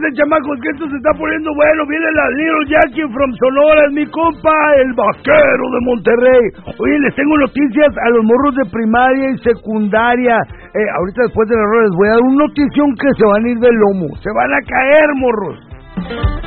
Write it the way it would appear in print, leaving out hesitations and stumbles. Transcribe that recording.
chamacos, que esto se está poniendo bueno. Viene la Little Jackie from Sonora, es mi compa, el vaquero de Monterrey. Oye, les tengo noticias a los morros de primaria y secundaria. Ahorita después de las rolas les voy a dar una notición que se van a ir de lomo. Se van a caer, morros.